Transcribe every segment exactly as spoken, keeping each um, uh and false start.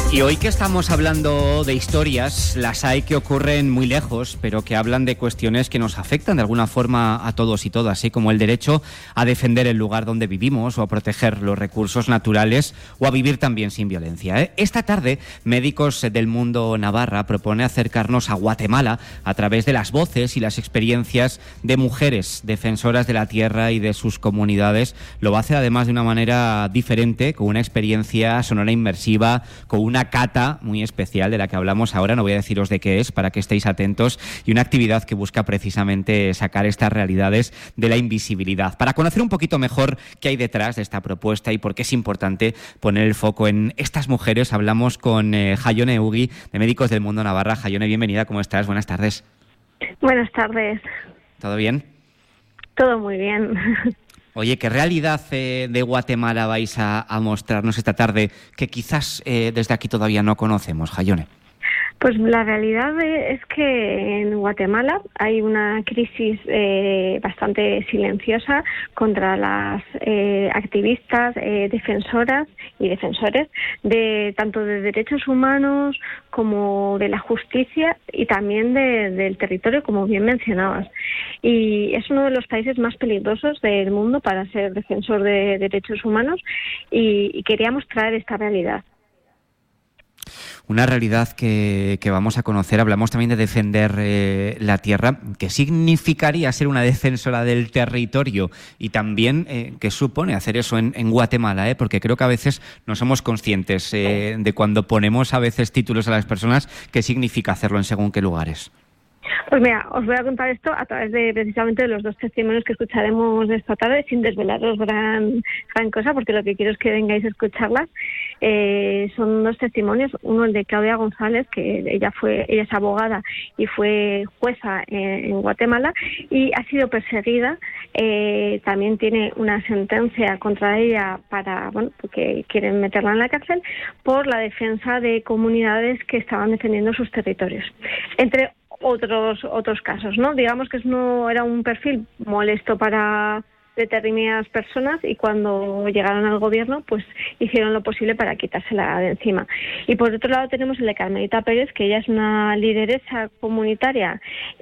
Y hoy que estamos hablando de historias, las hay que ocurren muy lejos, pero que hablan de cuestiones que nos afectan de alguna forma a todos y todas, ¿sí? Como el derecho a defender el lugar donde vivimos o a proteger los recursos naturales o a vivir también sin violencia, ¿eh? Esta tarde, Médicos del Mundo Navarra propone acercarnos a Guatemala a través de las voces y las experiencias de mujeres defensoras de la tierra y de sus comunidades. Lo va a hacer además de una manera diferente, con una experiencia sonora inmersiva, con una cata muy especial de la que hablamos ahora, no voy a deciros de qué es para que estéis atentos, y una actividad que busca precisamente sacar estas realidades de la invisibilidad. Para conocer un poquito mejor qué hay detrás de esta propuesta y por qué es importante poner el foco en estas mujeres, hablamos con eh, Jaione Ugui, de Médicos del Mundo Navarra. Jaione, bienvenida, ¿cómo estás? Buenas tardes. Buenas tardes. ¿Todo bien? Todo muy bien. Oye, ¿qué realidad eh, de Guatemala vais a, a mostrarnos esta tarde que quizás eh, desde aquí todavía no conocemos, Jaione? Pues la realidad es que en Guatemala hay una crisis eh, bastante silenciosa contra las eh, activistas, eh, defensoras y defensores de tanto de derechos humanos como de la justicia y también de, del territorio, como bien mencionabas. Y es uno de los países más peligrosos del mundo para ser defensor de derechos humanos y, y queríamos traer esta realidad. Una realidad que, que vamos a conocer. Hablamos también de defender eh, la tierra. ¿Qué significaría ser una defensora del territorio? Y también, eh, ¿qué supone hacer eso en, en Guatemala? ¿eh? Porque creo que a veces no somos conscientes eh, de cuando ponemos a veces títulos a las personas, qué significa hacerlo en según qué lugares. Pues mira, os voy a contar esto a través de precisamente de los dos testimonios que escucharemos esta tarde, sin desvelaros gran, gran cosa, porque lo que quiero es que vengáis a escucharlas. Eh, son dos testimonios, uno el de Claudia González, que ella fue, ella es abogada y fue jueza en, en Guatemala y ha sido perseguida. Eh, también tiene una sentencia contra ella para, bueno, porque quieren meterla en la cárcel por la defensa de comunidades que estaban defendiendo sus territorios. Entre otros otros casos, ¿no? Digamos que no era un perfil molesto para determinadas personas y cuando llegaron al gobierno pues hicieron lo posible para quitársela de encima. Y por otro lado tenemos el de Carmelita Pérez, que ella es una lideresa comunitaria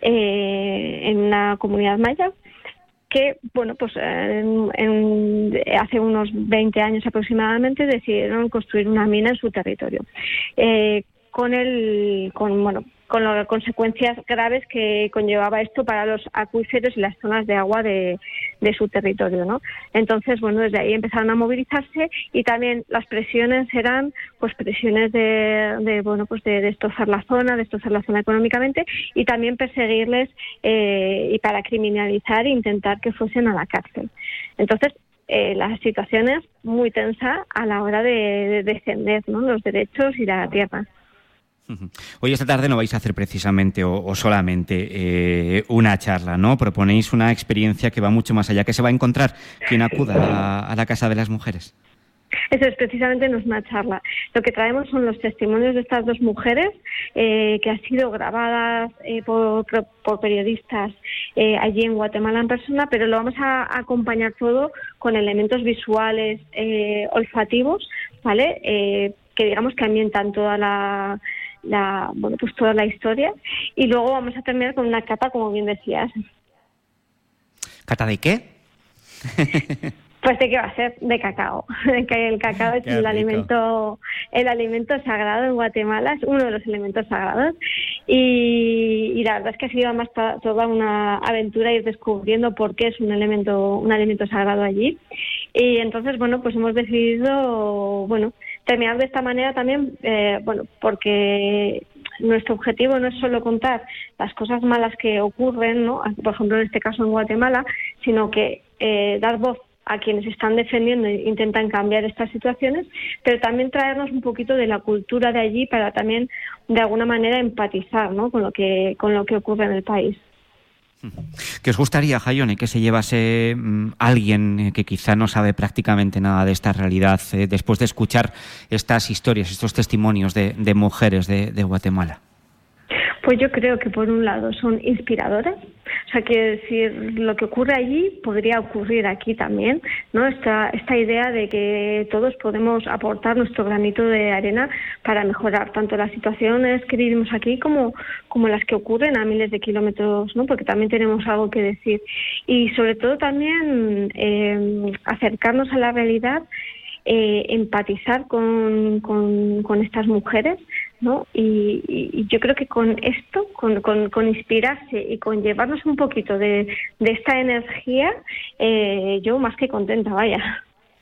eh, en una comunidad maya, que, bueno, pues en, en, hace unos veinte años aproximadamente decidieron construir una mina en su territorio. Eh, con el, con, bueno, con las consecuencias graves que conllevaba esto para los acuíferos y las zonas de agua de, de su territorio, ¿no? Entonces, bueno, desde ahí empezaron a movilizarse y también las presiones eran, pues, presiones de, de bueno, pues de destrozar la zona, destrozar la zona económicamente y también perseguirles eh, y para criminalizar e intentar que fuesen a la cárcel. Entonces, eh, la situación es muy tensa a la hora de, de defender, ¿no?, los derechos y la tierra. Hoy esta tarde no vais a hacer precisamente o, o solamente eh, una charla, ¿no? Proponéis una experiencia que va mucho más allá. ¿Qué se va a encontrar quien acuda a, a la Casa de las Mujeres? Eso es, precisamente no es una charla. Lo que traemos son los testimonios de estas dos mujeres eh, que han sido grabadas eh, por, por periodistas eh, allí en Guatemala en persona, pero lo vamos a, a acompañar todo con elementos visuales, eh, olfativos, ¿vale? Eh, que digamos que ambientan toda la... la bueno pues toda la historia y luego vamos a terminar con una cata, como bien decías. ¿Cata de qué? Pues de qué va a ser, de cacao. Que el cacao es el alimento, el alimento sagrado en Guatemala, es uno de los elementos sagrados y, y la verdad es que ha sido además toda una aventura ir descubriendo por qué es un elemento, un alimento sagrado allí. Y entonces, bueno, pues hemos decidido, bueno, terminar de esta manera también, eh, bueno, porque nuestro objetivo no es solo contar las cosas malas que ocurren, ¿no?, por ejemplo en este caso en Guatemala, sino que eh, dar voz a quienes están defendiendo e intentan cambiar estas situaciones, pero también traernos un poquito de la cultura de allí para también de alguna manera empatizar, ¿no?, con lo que con lo que ocurre en el país. ¿Qué os gustaría, Jaione, que se llevase mmm, alguien que quizá no sabe prácticamente nada de esta realidad eh, después de escuchar estas historias, estos testimonios de, de mujeres de, de Guatemala? Pues yo creo que por un lado son inspiradoras, o sea, que decir, lo que ocurre allí podría ocurrir aquí también, ¿no? Esta, esta idea de que todos podemos aportar nuestro granito de arena para mejorar tanto las situaciones que vivimos aquí como, como las que ocurren a miles de kilómetros, ¿no? Porque también tenemos algo que decir. Y sobre todo también eh, acercarnos a la realidad, eh, empatizar con, con, con estas mujeres, ¿no? Y, y, y yo creo que con esto, con, con, con inspirarse y con llevarnos un poquito de, de esta energía, eh, yo más que contenta, vaya.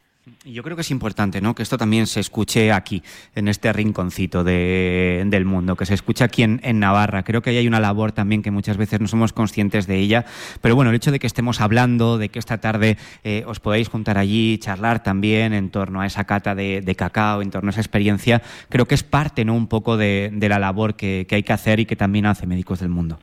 Y yo creo que es importante, ¿no?, que esto también se escuche aquí, en este rinconcito de, del mundo, que se escuche aquí en, en Navarra. Creo que ahí hay una labor también que muchas veces no somos conscientes de ella, pero bueno, el hecho de que estemos hablando, de que esta tarde eh, os podáis juntar allí, charlar también en torno a esa cata de, de cacao, en torno a esa experiencia, creo que es parte, ¿no?, un poco de, de la labor que, que hay que hacer y que también hace Médicos del Mundo.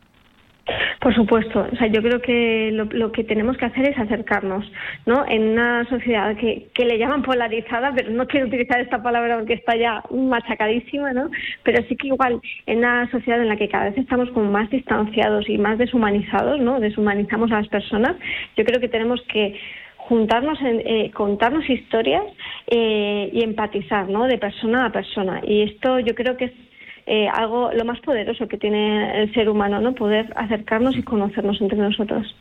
Por supuesto, o sea, yo creo que lo, lo que tenemos que hacer es acercarnos, ¿no? En una sociedad que, que le llaman polarizada, pero no quiero utilizar esta palabra porque está ya machacadísima, ¿no? Pero sí que igual en una sociedad en la que cada vez estamos como más distanciados y más deshumanizados, ¿no? Deshumanizamos a las personas. Yo creo que tenemos que juntarnos, en, eh, contarnos historias eh, y empatizar, ¿no? De persona a persona. Y esto yo creo que es Eh, algo lo más poderoso que tiene el ser humano, ¿no? Poder acercarnos y conocernos entre nosotros.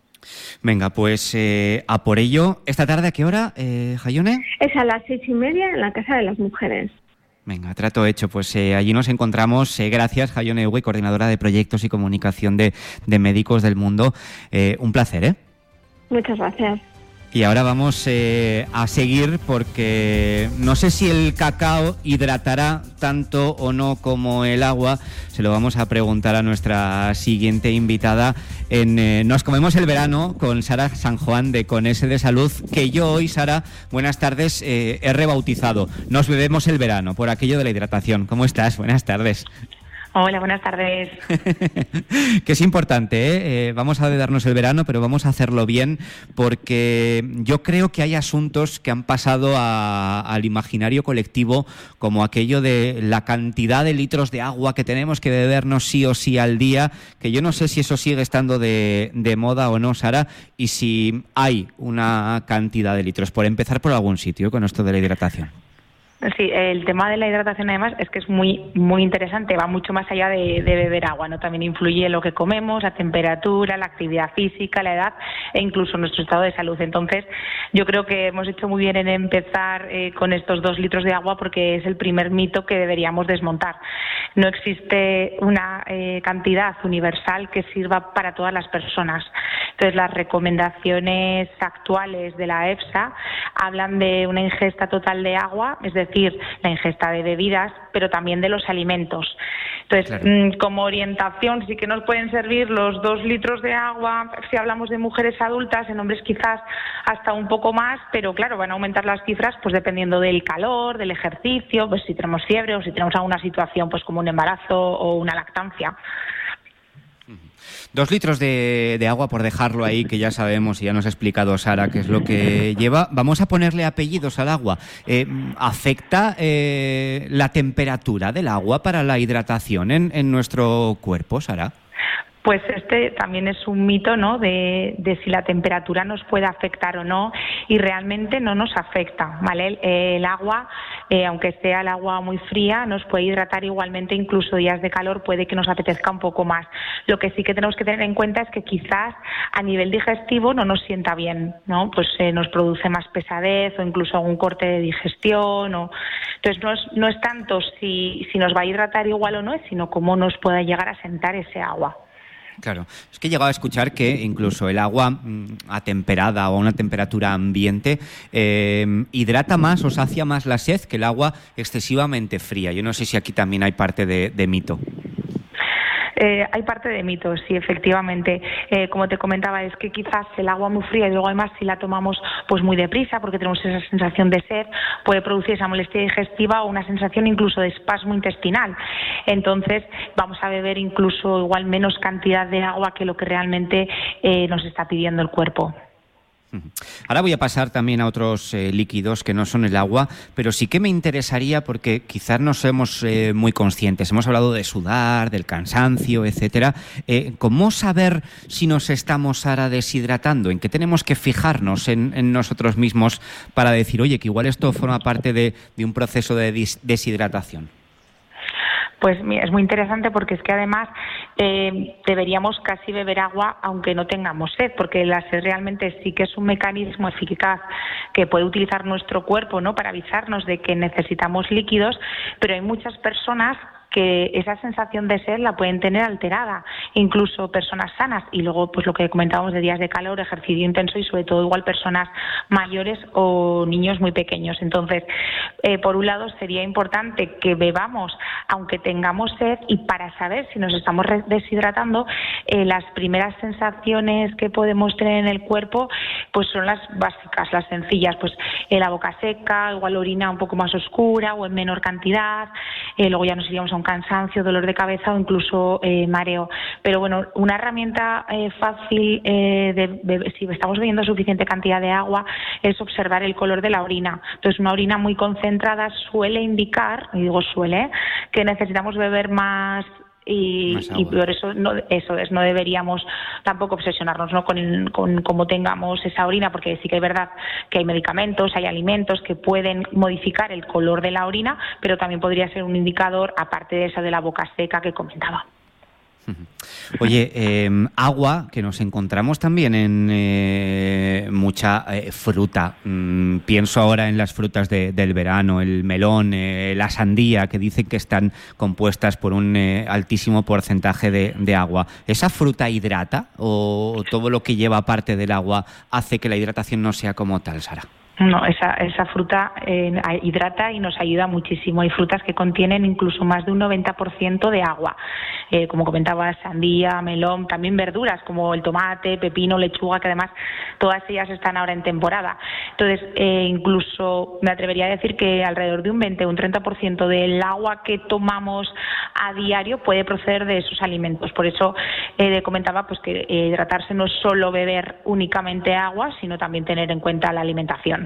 Venga, pues eh, a por ello. ¿Esta tarde a qué hora, eh, Jaione? Es a las seis y media en la Casa de las Mujeres. Venga, trato hecho. Pues eh, allí nos encontramos. Eh, gracias, Jaione Ugue, coordinadora de proyectos y comunicación de, de Médicos del Mundo. Eh, un placer, ¿eh? Muchas gracias. Y ahora vamos eh, a seguir porque no sé si el cacao hidratará tanto o no como el agua. Se lo vamos a preguntar a nuestra siguiente invitada en eh, Nos comemos el verano con Sara San Juan de Con ese de Salud, que yo hoy, Sara, buenas tardes, eh, he rebautizado. Nos bebemos el verano por aquello de la hidratación. ¿Cómo estás? Buenas tardes. Hola, buenas tardes. Que es importante, ¿eh? ¿eh? Vamos a darnos el verano, pero vamos a hacerlo bien porque yo creo que hay asuntos que han pasado a, al imaginario colectivo, como aquello de la cantidad de litros de agua que tenemos que bebernos sí o sí al día, que yo no sé si eso sigue estando de, de moda o no, Sara, y si hay una cantidad de litros, por empezar por algún sitio con esto de la hidratación. Sí, el tema de la hidratación además es que es muy muy interesante, va mucho más allá de, de beber agua, ¿no? También influye lo que comemos, la temperatura, la actividad física, la edad e incluso nuestro estado de salud. Entonces, yo creo que hemos hecho muy bien en empezar eh, con estos dos litros de agua porque es el primer mito que deberíamos desmontar. No existe una eh, cantidad universal que sirva para todas las personas. Entonces, las recomendaciones actuales de la EFSA hablan de una ingesta total de agua, es decir, la ingesta de bebidas, pero también de los alimentos. Entonces, claro, mmm, como orientación sí que nos pueden servir los dos litros de agua si hablamos de mujeres adultas, en hombres quizás hasta un poco más, pero claro, van a aumentar las cifras pues dependiendo del calor, del ejercicio, pues si tenemos fiebre o si tenemos alguna situación pues como un embarazo o una lactancia. Dos litros de, de agua, por dejarlo ahí, que ya sabemos y ya nos ha explicado Sara qué es lo que lleva. Vamos a ponerle apellidos al agua. Eh, ¿Afecta eh, la temperatura del agua para la hidratación en, en nuestro cuerpo, Sara? Pues este también es un mito, ¿no?, de, de si la temperatura nos puede afectar o no, y realmente no nos afecta, ¿vale? El, el agua, eh, aunque sea el agua muy fría, nos puede hidratar igualmente, incluso días de calor puede que nos apetezca un poco más. Lo que sí que tenemos que tener en cuenta es que quizás a nivel digestivo no nos sienta bien, ¿no? Pues eh, nos produce más pesadez o incluso algún corte de digestión. O... Entonces no es, no es tanto si, si nos va a hidratar igual o no, sino cómo nos pueda llegar a sentar ese agua. Claro, es que he llegado a escuchar que incluso el agua mmm, atemperada o a una temperatura ambiente eh, hidrata más o sacia más la sed que el agua excesivamente fría. Yo no sé si aquí también hay parte de, de mito. Eh, hay parte de mitos, sí, efectivamente. Eh, como te comentaba, es que quizás el agua muy fría y luego además si la tomamos pues muy deprisa porque tenemos esa sensación de sed, puede producir esa molestia digestiva o una sensación incluso de espasmo intestinal. Entonces vamos a beber incluso igual menos cantidad de agua que lo que realmente eh, nos está pidiendo el cuerpo. Ahora voy a pasar también a otros eh, líquidos que no son el agua, pero sí que me interesaría porque quizás no somos eh, muy conscientes. Hemos hablado de sudar, del cansancio, etcétera. Eh, ¿Cómo saber si nos estamos ahora deshidratando? ¿En qué tenemos que fijarnos en, en nosotros mismos para decir, oye, que igual esto forma parte de, de un proceso de des- deshidratación? Pues es muy interesante porque es que además eh, deberíamos casi beber agua aunque no tengamos sed, porque la sed realmente sí que es un mecanismo eficaz que puede utilizar nuestro cuerpo, ¿no?, para avisarnos de que necesitamos líquidos, pero hay muchas personas que esa sensación de sed la pueden tener alterada, incluso personas sanas, y luego pues lo que comentábamos de días de calor, ejercicio intenso y sobre todo igual personas mayores o niños muy pequeños. Entonces, eh, por un lado sería importante que bebamos aunque tengamos sed, y para saber si nos estamos deshidratando, eh, las primeras sensaciones que podemos tener en el cuerpo pues son las básicas, las sencillas, pues eh, la boca seca, igual orina un poco más oscura o en menor cantidad, eh, luego ya nos iríamos a un cansancio, dolor de cabeza o incluso eh, mareo. Pero bueno, una herramienta eh, fácil eh, de, de, si estamos bebiendo suficiente cantidad de agua, es observar el color de la orina. Entonces, una orina muy concentrada suele indicar, y digo suele, que necesitamos beber más. Y, y por eso no, eso es, no deberíamos tampoco obsesionarnos, ¿no?, con, con cómo tengamos esa orina, porque sí que es verdad que hay medicamentos, hay alimentos que pueden modificar el color de la orina, pero también podría ser un indicador, aparte de esa de la boca seca que comentaba. Oye, eh, agua, que nos encontramos también en eh, mucha eh, fruta. Mm, pienso ahora en las frutas de, del verano, el melón, eh, la sandía, que dicen que están compuestas por un eh, altísimo porcentaje de, de agua. ¿Esa fruta hidrata o todo lo que lleva aparte del agua hace que la hidratación no sea como tal, Sara? No, esa, esa fruta eh, hidrata y nos ayuda muchísimo. Hay frutas que contienen incluso más de un noventa por ciento de agua, eh, como comentaba, sandía, melón, también verduras como el tomate, pepino, lechuga, que además todas ellas están ahora en temporada. Entonces, eh, incluso me atrevería a decir que alrededor de un veinte o un treinta por ciento del agua que tomamos a diario puede proceder de esos alimentos. Por eso eh, comentaba pues que eh, hidratarse no es solo beber únicamente agua, sino también tener en cuenta la alimentación.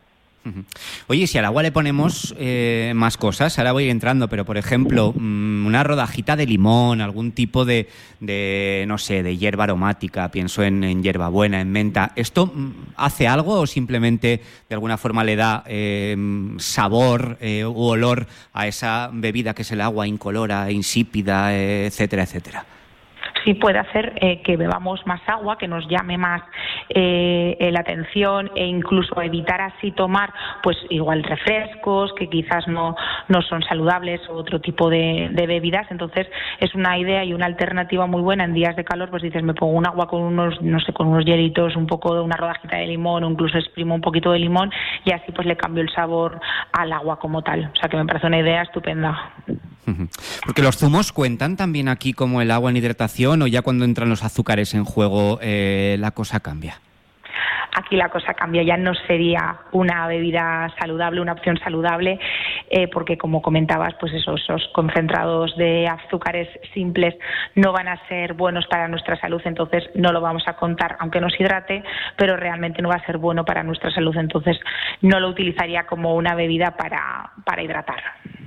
Oye, si al agua le ponemos eh, más cosas, ahora voy entrando, pero por ejemplo, una rodajita de limón, algún tipo de, de no sé, de hierba aromática, pienso en, en hierbabuena, en menta, ¿esto hace algo o simplemente de alguna forma le da eh, sabor eh, u olor a esa bebida que es el agua incolora, insípida, eh, etcétera, etcétera? Sí puede hacer eh, que bebamos más agua, que nos llame más eh, la atención, e incluso evitar así tomar pues igual refrescos que quizás no, no son saludables o otro tipo de, de bebidas. Entonces es una idea y una alternativa muy buena en días de calor. Pues dices, me pongo un agua con unos, no sé, con unos hielitos, un poco de una rodajita de limón o incluso exprimo un poquito de limón y así pues le cambio el sabor al agua como tal. O sea que me parece una idea estupenda. Porque los zumos cuentan también aquí como el agua en hidratación, o ya cuando entran los azúcares en juego eh, la cosa cambia. Aquí la cosa cambia, ya no sería una bebida saludable, una opción saludable, eh, porque como comentabas, pues esos, esos concentrados de azúcares simples no van a ser buenos para nuestra salud, entonces no lo vamos a contar, aunque nos hidrate, pero realmente no va a ser bueno para nuestra salud, entonces no lo utilizaría como una bebida para, para hidratar.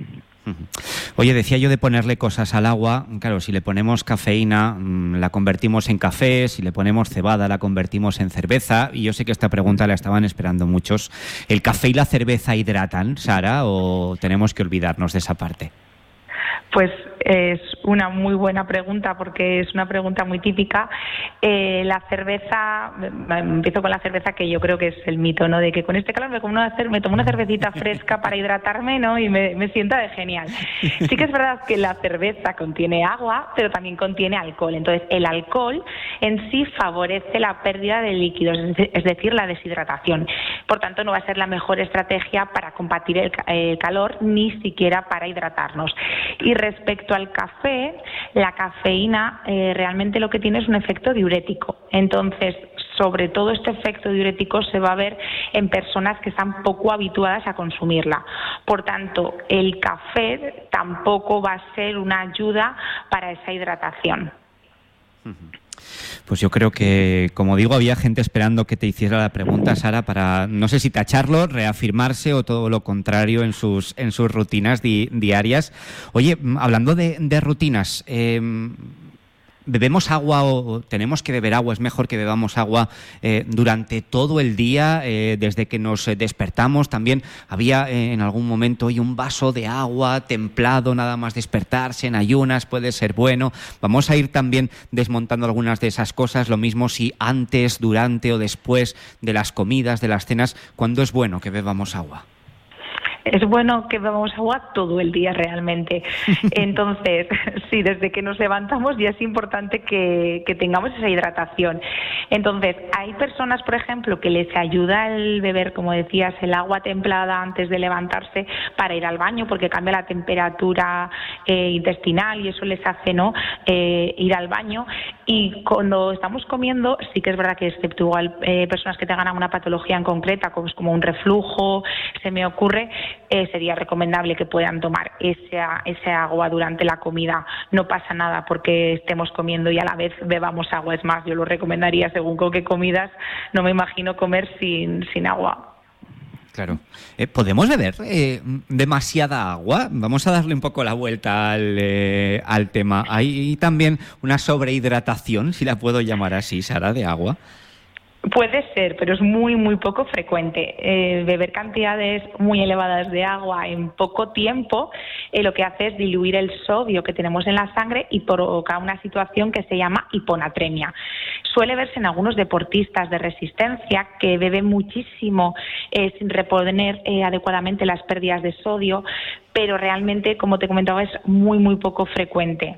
Oye, decía yo de ponerle cosas al agua. Claro, si le ponemos cafeína, la convertimos en café, si le ponemos cebada, la convertimos en cerveza. Y yo sé que esta pregunta la estaban esperando muchos. ¿El café y la cerveza hidratan, Sara, o tenemos que olvidarnos de esa parte? Pues es una muy buena pregunta porque es una pregunta muy típica. Eh, la cerveza, empiezo con la cerveza, que yo creo que es el mito, ¿no? De que con este calor me, como una, me tomo una cervecita fresca para hidratarme, ¿no? Y me, me sienta de genial. Sí que es verdad que la cerveza contiene agua, pero también contiene alcohol. Entonces, el alcohol en sí favorece la pérdida de líquidos, es decir, la deshidratación. Por tanto, no va a ser la mejor estrategia para combatir el, el calor, ni siquiera para hidratarnos. Y respecto al café, la cafeína eh, realmente lo que tiene es un efecto diurético. Entonces, sobre todo este efecto diurético se va a ver en personas que están poco habituadas a consumirla. Por tanto, el café tampoco va a ser una ayuda para esa hidratación. Pues yo creo que, como digo, había gente esperando que te hiciera la pregunta, Sara, para, no sé si tacharlo, reafirmarse o todo lo contrario en sus en sus rutinas di, diarias. Oye, hablando de, de rutinas, eh, ¿bebemos agua o tenemos que beber agua? ¿Es mejor que bebamos agua eh, durante todo el día, eh, desde que nos despertamos? También había eh, en algún momento hoy un vaso de agua templado, nada más despertarse, en ayunas, puede ser bueno. Vamos a ir también desmontando algunas de esas cosas, lo mismo si antes, durante o después de las comidas, de las cenas, ¿cuándo es bueno que bebamos agua? Es bueno que bebamos agua todo el día realmente. Entonces, sí, desde que nos levantamos ya es importante que, que tengamos esa hidratación. Entonces, hay personas, por ejemplo, que les ayuda el beber, como decías, el agua templada antes de levantarse para ir al baño, porque cambia la temperatura eh, intestinal y eso les hace no eh, ir al baño. Y cuando estamos comiendo, sí que es verdad que excepto igual eh, personas que tengan alguna patología en concreta, como, como un reflujo, se me ocurre, Eh, sería recomendable que puedan tomar esa, esa agua durante la comida. No pasa nada porque estemos comiendo y a la vez bebamos agua. Es más, yo lo recomendaría según con qué comidas. No me imagino comer sin, sin agua. Claro. Eh, ¿Podemos beber eh, demasiada agua? Vamos a darle un poco la vuelta al, eh, al tema. ¿Hay también una sobrehidratación, si la puedo llamar así, Sara, de agua? Puede ser, pero es muy, muy poco frecuente. Eh, beber cantidades muy elevadas de agua en poco tiempo eh, lo que hace es diluir el sodio que tenemos en la sangre y provoca una situación que se llama hiponatremia. Suele verse en algunos deportistas de resistencia que beben muchísimo eh, sin reponer eh, adecuadamente las pérdidas de sodio, pero realmente, como te comentaba, es muy, muy poco frecuente.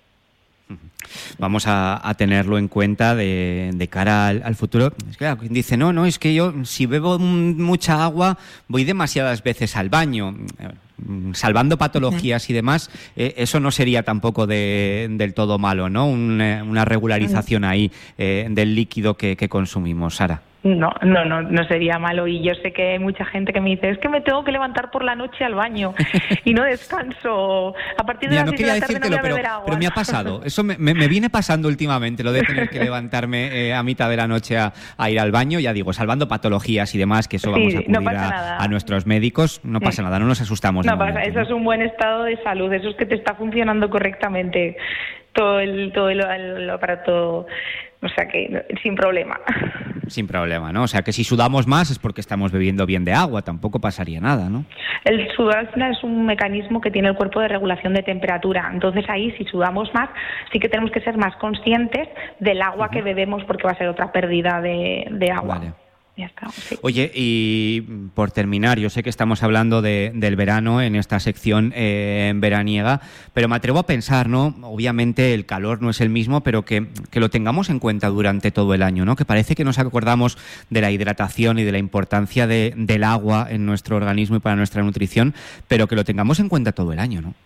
Vamos a, a tenerlo en cuenta de, de cara al, al futuro. Es que, claro, dice, no, no, es que yo si bebo mucha agua voy demasiadas veces al baño. Salvando patologías y demás, eh, eso no sería tampoco de, del todo malo, ¿no? Un, eh, una regularización ahí eh, del líquido que, que consumimos, Sara. No, no, no, no sería malo. Y yo sé que hay mucha gente que me dice, es que me tengo que levantar por la noche al baño y no descanso. A partir de Mira, las no seis de quería la tarde no voy a pero, beber agua. pero me ha pasado. Eso me, me, me viene pasando últimamente, lo de tener que levantarme eh, a mitad de la noche a, a ir al baño. Ya digo, salvando patologías y demás, que eso vamos sí, a acudir no a, a nuestros médicos. No pasa nada, no nos asustamos. No pasa, momento, eso ¿no? es un buen estado de salud, eso es que te está funcionando correctamente todo el, todo el, el aparato, o sea que sin problema. Sin problema, ¿no? O sea que si sudamos más es porque estamos bebiendo bien de agua, tampoco pasaría nada, ¿no? El sudor al final es un mecanismo que tiene el cuerpo de regulación de temperatura, entonces ahí si sudamos más sí que tenemos que ser más conscientes del agua uh-huh. que bebemos porque va a ser otra pérdida de, de agua. Vale. Ya está, sí. Oye, y por terminar, yo sé que estamos hablando de, del verano en esta sección eh, veraniega, pero me atrevo a pensar, ¿no? Obviamente el calor no es el mismo, pero que, que lo tengamos en cuenta durante todo el año, ¿no? Que parece que nos acordamos de la hidratación y de la importancia de, del agua en nuestro organismo y para nuestra nutrición, pero que lo tengamos en cuenta todo el año, ¿no?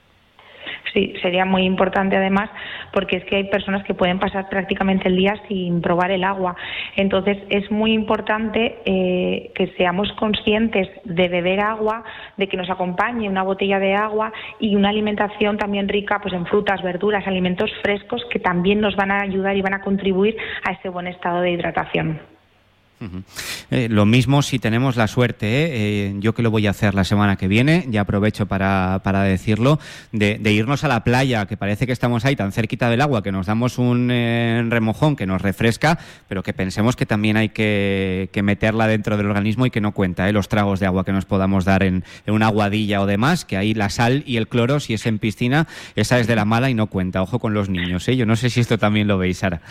Sí, sería muy importante además porque es que hay personas que pueden pasar prácticamente el día sin probar el agua. Entonces es muy importante eh, que seamos conscientes de beber agua, de que nos acompañe una botella de agua y una alimentación también rica pues en frutas, verduras, alimentos frescos que también nos van a ayudar y van a contribuir a ese buen estado de hidratación. Uh-huh. Eh, lo mismo si tenemos la suerte, ¿eh? Eh, yo que lo voy a hacer la semana que viene, ya aprovecho para, para decirlo, de, de irnos a la playa, que parece que estamos ahí tan cerquita del agua, que nos damos un eh, remojón que nos refresca, pero que pensemos que también hay que, que meterla dentro del organismo y que no cuenta ¿eh? los tragos de agua que nos podamos dar en, en una aguadilla o demás, que ahí la sal y el cloro, si es en piscina, esa es de la mala y no cuenta. Ojo con los niños, ¿eh? Yo no sé si esto también lo veis, Sara.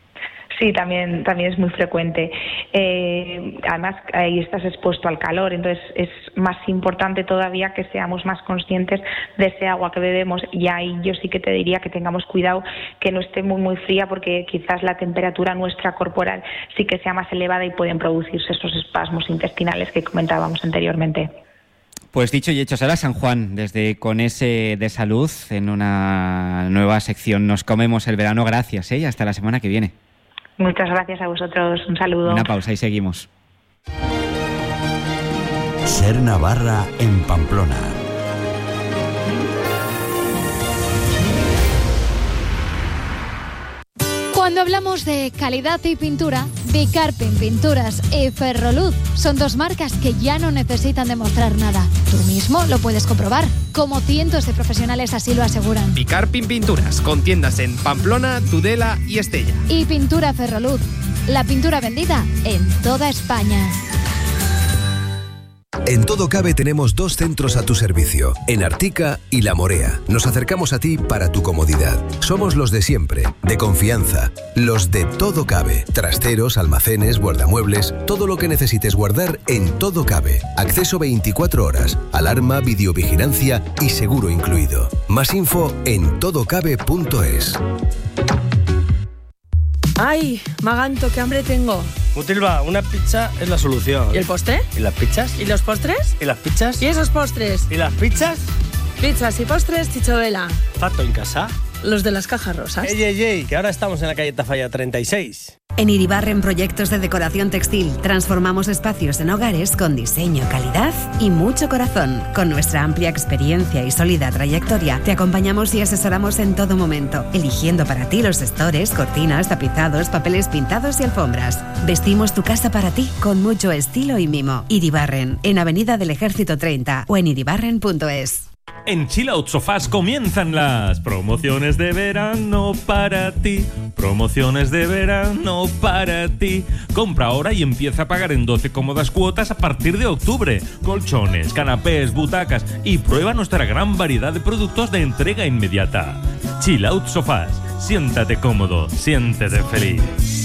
Sí, también también es muy frecuente. Eh, además, ahí estás expuesto al calor, entonces es más importante todavía que seamos más conscientes de ese agua que bebemos. Y ahí yo sí que te diría que tengamos cuidado que no esté muy muy fría porque quizás la temperatura nuestra corporal sí que sea más elevada y pueden producirse esos espasmos intestinales que comentábamos anteriormente. Pues dicho y hecho, Sara San Juan, desde Con ese de Salud, en una nueva sección Nos comemos el verano. Gracias, ¿eh? Y hasta la semana que viene. Muchas gracias a vosotros. Un saludo. Una pausa y seguimos. Ser Navarra en Pamplona. Cuando hablamos de calidad y pintura, Bicarpin Pinturas y Ferroluz son dos marcas que ya no necesitan demostrar nada. Tú mismo lo puedes comprobar, como cientos de profesionales así lo aseguran. Bicarpin Pinturas, con tiendas en Pamplona, Tudela y Estella. Y Pintura Ferroluz, la pintura vendida en toda España. En Todo Cabe tenemos dos centros a tu servicio, en Artica y La Morea. Nos acercamos a ti para tu comodidad. Somos los de siempre, de confianza, los de Todo Cabe. Trasteros, almacenes, guardamuebles, todo lo que necesites guardar en Todo Cabe. Acceso veinticuatro horas, alarma, videovigilancia y seguro incluido. Más info en todocabe punto es. ¡Ay, Maganto, qué hambre tengo! Mutilva, una pizza es la solución. ¿Y el postre? ¿Y las pizzas? ¿Y los postres? ¿Y las pizzas? ¿Y esos postres? ¿Y las pizzas? Pizzas y postres, Chichodela. ¿Fato en casa? Los de las cajas rosas. ¡Ey, ey, ey! Que ahora estamos en la calle Tafalla treinta y seis. En Iribarren Proyectos de Decoración Textil transformamos espacios en hogares con diseño, calidad y mucho corazón. Con nuestra amplia experiencia y sólida trayectoria, te acompañamos y asesoramos en todo momento, eligiendo para ti los estores, cortinas, tapizados, papeles pintados y alfombras. Vestimos tu casa para ti con mucho estilo y mimo. Iribarren, en Avenida del Ejército treinta o en iribarren punto es. En Chill Out Sofás comienzan las promociones de verano para ti. Promociones de verano para ti. Compra ahora y empieza a pagar en doce cómodas cuotas a partir de octubre. Colchones, canapés, butacas y prueba nuestra gran variedad de productos de entrega inmediata. Chill Out Sofás. Siéntate cómodo, siéntete feliz.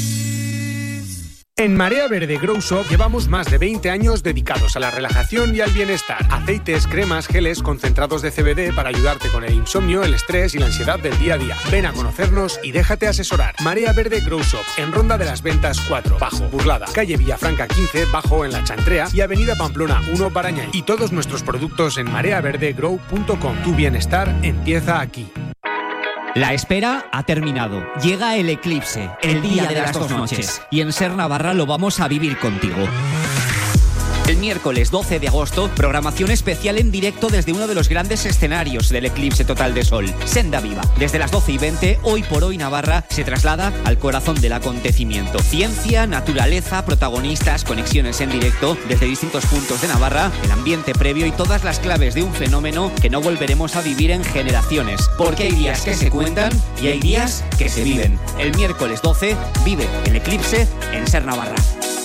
En Marea Verde Grow Shop llevamos más de veinte años dedicados a la relajación y al bienestar. Aceites, cremas, geles, concentrados de C B D para ayudarte con el insomnio, el estrés y la ansiedad del día a día. Ven a conocernos y déjate asesorar. Marea Verde Grow Shop, en Ronda de las Ventas cuatro, Bajo, Burlada, calle Villafranca quince, Bajo en La Chantrea y avenida Pamplona uno, Barañáin. Y todos nuestros productos en marea verde grow punto com. Tu bienestar empieza aquí. La espera ha terminado. Llega el eclipse, el día de las dos noches. Y en Ser Navarra lo vamos a vivir contigo. El miércoles doce de agosto, programación especial en directo desde uno de los grandes escenarios del eclipse total de sol, Senda Viva. Desde las doce y veinte, Hoy por Hoy Navarra se traslada al corazón del acontecimiento. Ciencia, naturaleza, protagonistas, conexiones en directo desde distintos puntos de Navarra, el ambiente previo y todas las claves de un fenómeno que no volveremos a vivir en generaciones. Porque hay días que se cuentan y hay días que se viven. El miércoles doce, vive el eclipse en Ser Navarra.